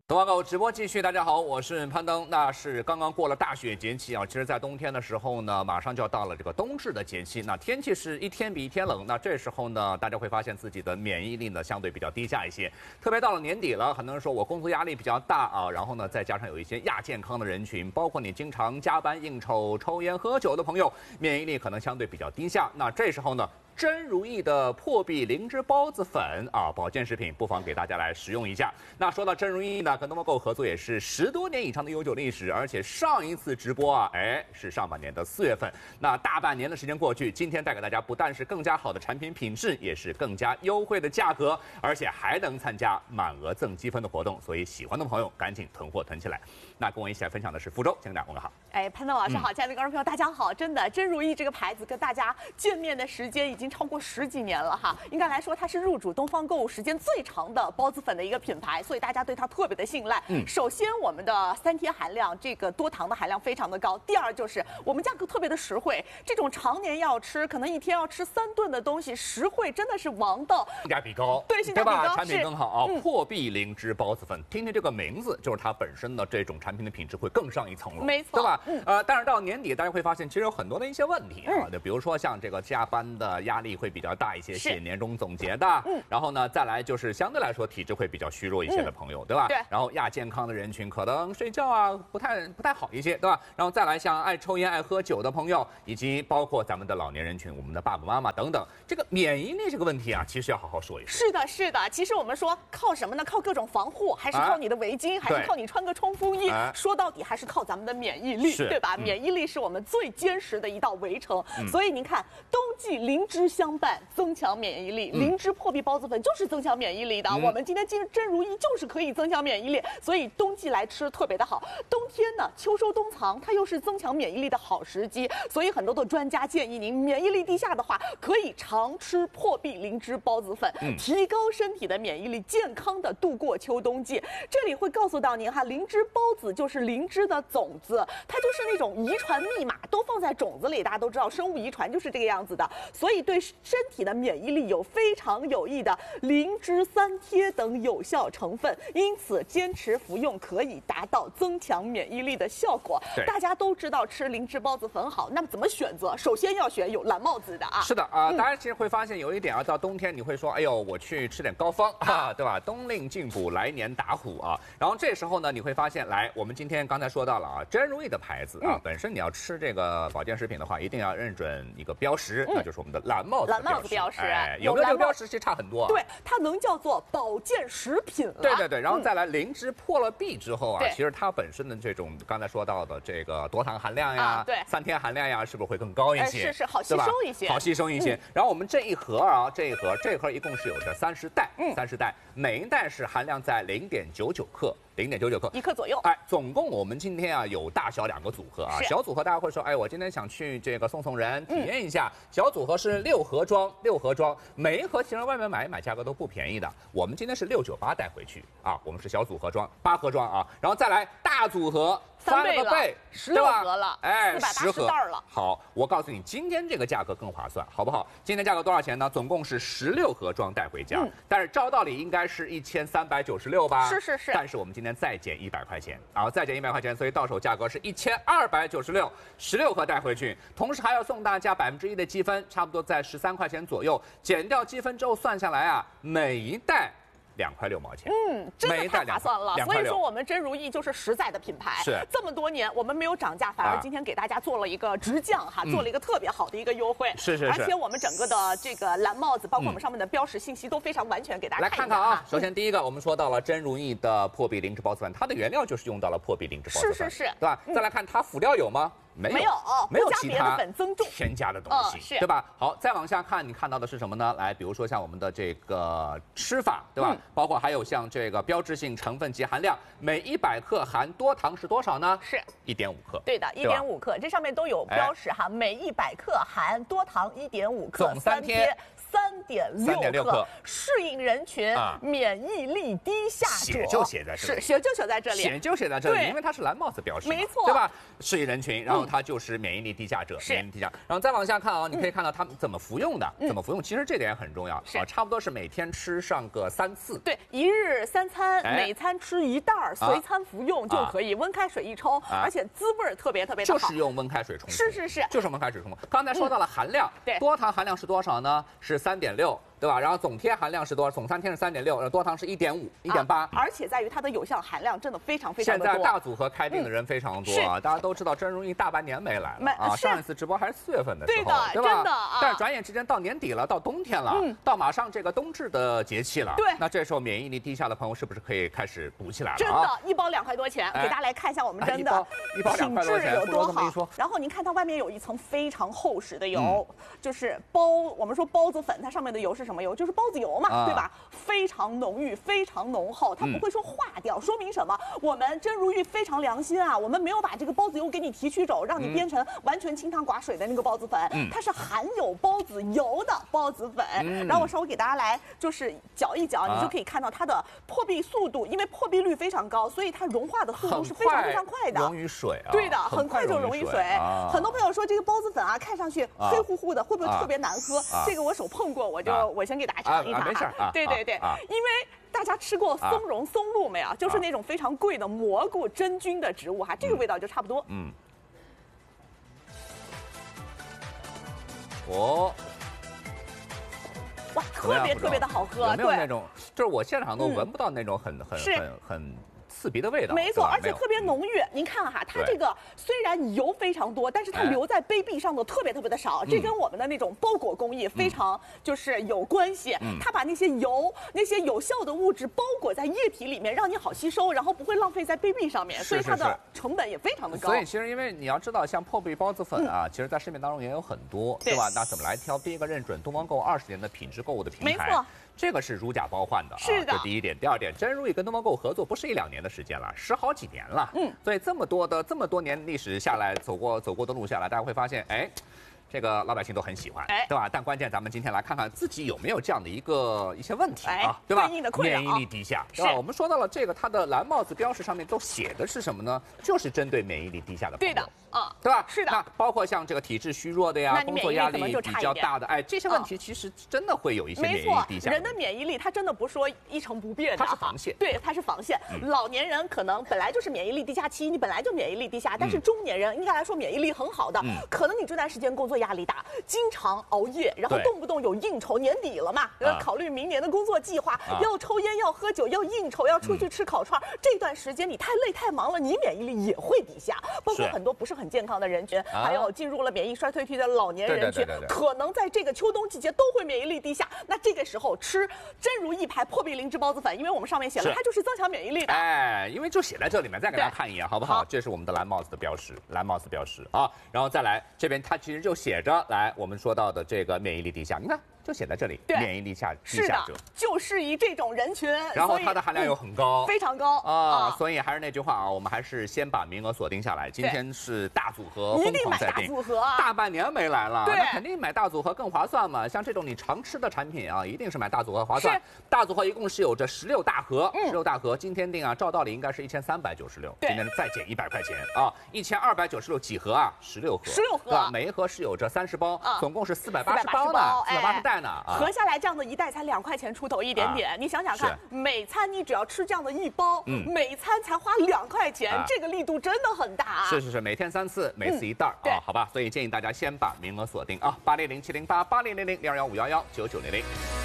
东方购直播继续，大家好，我是潘登。那是刚刚过了大雪节气啊，其实，在冬天的时候呢，马上就要到了这个冬至的节气。那天气是一天比一天冷，那这时候呢，大家会发现自己的免疫力呢相对比较低下一些。特别到了年底了，很多人说我工作压力比较大啊，然后呢，再加上有一些亚健康的人群，包括你经常加班应酬、抽烟喝酒的朋友，免疫力可能相对比较低下。那这时候呢，真如意的破壁灵芝孢子粉啊，保健食品不妨给大家来食用一下。那说到真如意呢，跟东方购合作也是10多年以上的悠久历史，而且上一次直播啊，是上半年的4月份。那大半年的时间过去，今天带给大家不但是更加好的产品品质，也是更加优惠的价格，而且还能参加满额赠积分的活动。所以喜欢的朋友赶紧囤货囤起来。那跟我一起来分享的是福州，请大家问个好。 潘登老师好，亲爱的观众朋友大家好，真的真如意这个牌子跟大家见面的时间已经超过10几年了哈，应该来说它是入主东方购物时间最长的孢子粉的一个品牌，所以大家对它特别的信赖。首先我们的3天含量，这个多糖的含量非常的高。第二就是我们价格特别的实惠，这种常年要吃，可能一天要吃3顿的东西，实惠真的是王道， 性价比高， 对，性价比高， 产品更好啊。破壁灵芝孢子粉，听听这个名字，就是它本身的这种产品的品质会更上一层楼， 没错， 对吧？但是到年底大家会发现，其实有很多的一些问题啊，就比如说像这个加班的压力会比较大一些，写年终总结的，然后呢，再来就是相对来说体质会比较虚弱一些的朋友，对吧？ 对。 然后亚健康的人群可能睡觉啊不太好一些，对吧？然后再来像爱抽烟、爱喝酒的朋友，以及包括咱们的老年人群，我们的爸爸妈妈等等，这个免疫力这个问题啊，其实要好好说一说。 是的，是的。其实我们说靠什么呢？靠各种防护，还是靠你的围巾，还是靠你穿个冲锋衣？说到底还是靠咱们的免疫力，对吧？免疫力是我们最坚实的一道围城。所以您看，冬季灵芝相伴，增强免疫力。灵芝破壁孢子粉就是增强免疫力的。我们今天真如意就是可以增强免疫力，所以冬季来吃特别的好。冬天呢，秋收冬藏，它又是增强免疫力的好时机。所以很多的专家建议您免疫力低下的话，可以常吃破壁灵芝孢子粉，提高身体的免疫力，健康的度过秋冬季。这里会告诉到您哈，灵芝孢子就是灵芝的种子，它就是那种遗传密码都放在种子里，大家都知道生物遗传就是这个样子的，所以对身体的免疫力有非常有益的灵芝3贴等有效成分，因此坚持服用可以达到增强免疫力的效果。大家都知道吃灵芝孢子粉好，那么怎么选择？首先要选有蓝帽子的啊。 是的啊，大家其实会发现有一点啊，到冬天你会说，哎呦，我去吃点膏方啊，对吧？冬令进补，来年打虎啊。然后这时候呢，你会发现，来，我们今天刚才说到了啊，真如意的牌子啊，本身你要吃这个保健食品的话，一定要认准一个标识，那就是我们的蓝帽子标识。 有没有这个标识其实差很多啊。 对，它能叫做保健食品了。 对，然后再来灵芝破了壁之后啊，其实它本身的这种刚才说到的这个多糖含量呀，3天含量呀，是不是会更高一些？ 是好吸收一些， 好吸收一些。然后我们这一盒啊，这一盒一共是有着30袋，30袋，每一袋是含量在0.99克。0.99克，1克左右。总共我们今天啊有大小2个组合啊。小组合大家会说，我今天想去这个送人体验一下。小组合是6盒装，每一盒其实外面买一买价格都不便宜的。我们今天是698带回去啊，我们是小组合装8盒装啊，然后再来大组合。翻了个倍 ，16盒了，480袋了。 好，我告诉你，今天这个价格更划算，好不好？今天价格多少钱呢？总共是16盒装带回家，但是照道理应该是1396吧？ 是。 但是我们今天再减100块钱，再减100块钱，所以到手价格是1296，16盒带回去，同时还要送大家1%的积分，差不多在13块钱左右，减掉积分之后算下来啊，每一袋2块6毛钱， 真的太划算了。所以说我们真如意就是实在的品牌， 是这么多年我们没有涨价，反而今天给大家做了一个直降哈，做了一个特别好的一个优惠。 是， 而且我们整个的这个蓝帽子，包括我们上面的标识信息都非常完全，给大家来看看啊。首先第一个，我们说到了真如意的破壁灵芝孢子粉，它的原料就是用到了破壁灵芝孢子粉， 是， 对吧？再来看它辅料有吗？没有其他添加的东西，对吧？好，再往下看，你看到的是什么呢？来，比如说像我们的这个吃法，对吧？包括还有像这个标志性成分及含量，每100克含多糖是多少呢？ 是 1.5克。 对的，1.5克，这上面都有标识哈。每100克含多糖1.5克， 总3贴 3.6克，适应人群免疫力低下者。 写就写在这里， 写就写在这里， 写就写在这里，因为它是蓝帽子标识， 没错， 对吧？适应人群，然后它就是免疫力低下者，免疫力低下。然后再往下看啊，你可以看到他们怎么服用的，怎么服用，其实这点很重要啊，差不多是每天吃上个3次， 对，1日3餐，每餐吃1袋，随餐服用就可以，温开水一冲，而且滋味特别的好， 就是用温开水冲， 是， 就是温开水冲。刚才说到了含量， 对， 多糖含量是多少呢？是3.6。对吧？然后总天含量是多少？总3天是3.6，多糖是1.5、1.8， 而且在于它的有效含量真的非常非常的多。 现在大组合开店的人非常多啊，大家都知道真如意大半年没来了啊，上一次直播还是4月份的时候，对吧？ 真的啊。 但是转眼之间到年底了，到冬天了，到马上这个冬至的节气了， 对， 那这时候免疫力低下的朋友是不是可以开始补起来了？ 真的，一包2块多钱，给大家来看一下我们真的一包2块多钱有多好。然后您看它外面有一层非常厚实的油，就是我们说包子粉，它上面的油是什么油？就是包子油。对吧？非常浓郁，非常浓厚，它不会说化掉，说明什么？我们真如玉非常良心啊，我们没有把这个包子油给你提取走，让你变成完全清汤寡水的那个包子粉，它是含有包子油的包子粉。然后我稍微给大家来就是搅一搅，你就可以看到它的破壁速度，因为破壁率非常高，所以它融化的速度是非常非常快的， 溶于水啊。 对的，很快就溶于水。很多朋友说这个包子粉啊，看上去黑乎乎的，会不会特别难喝？这个我手碰过，我先给大家尝一尝。 没事啊， 对，因为大家吃过松茸、松露没有？就是那种非常贵的蘑菇真菌的植物哈，这个味道就差不多。哇，特别的好喝， 有没有那种？就是我现场都闻不到那种很刺鼻的味道， 没错，而且特别浓郁。您看哈，它这个虽然油非常多，但是它留在杯壁上的特别的少，这跟我们的那种包裹工艺非常就是有关系。它把那些油、那些有效的物质包裹在液体里面，让你好吸收，然后不会浪费在杯壁上面，所以它的成本也非常的高。 所以其实因为你要知道，像破壁包子粉啊，其实在市面当中也有很多，对吧？那怎么来挑？第一个认准东方购20年的品质购物的平台， 没错。 这个是如假包换的啊， 是的， 这第一点。第二点，真如意跟东方购合作不是1、2年的时间了，10好几年了。所以这么多年历史下来，走过的路下来，大家会发现，哎，这个老百姓都很喜欢，对吧？但关键咱们今天来看看自己有没有这样的一些问题啊，对吧？免疫力低下，对吧？我们说到了这个，它的蓝帽子标识上面都写的是什么呢？就是针对免疫力低下的朋友。 对的。 对吧？ 是的， 那包括像这个体质虚弱的呀，工作压力比较大的，哎，这些问题其实真的会有一些免疫力低下。 人的免疫力它真的不是说一成不变的， 它是防线。 对，它是防线。老年人可能本来就是免疫力低下期，你本来就免疫力低下，但是中年人应该来说免疫力很好的，可能你这段时间工作压力大，经常熬夜，然后动不动有应酬，年底了嘛，考虑明年的工作计划，要抽烟，要喝酒，要应酬，要出去吃烤串，这段时间你太累太忙了，你免疫力也会低下。包括很多不是很健康的人群。还有进入了免疫衰退期的老年人群，可能在这个秋冬季节都会免疫力低下。那这个时候吃真如意牌破壁灵芝包子粉，因为我们上面写了，它就是增强免疫力的。 哎，因为就写在这里面，再给大家看一眼，好不好？这是我们的蓝帽子的标识，蓝帽子标识啊。然后再来这边，它其实就写着来我们说到的这个免疫力低下，你看。就写在这里，免疫力低下者， 就适宜这种人群。 然后它的含量又很高， 非常高啊。所以还是那句话啊，我们还是先把名额锁定下来。今天是大组合， 一定买大组合啊！ 大半年没来了，那肯定买大组合更划算嘛。像这种你常吃的产品啊，一定是买大组合划算。大组合一共是有着16大盒，16大盒，今天定啊，照道理应该是1396，今天再减100块钱啊，1296几盒啊，16盒，每一盒是有着30包，总共是480包呢，480袋。 合下来这样的一袋才2块钱出头一点点，你想想看，每餐你只要吃这样的一包，每餐才花2块钱，这个力度真的很大啊！ 是，每天3次，每次1袋啊，好吧，所以建议大家先把名额锁定啊，80070880000215119900。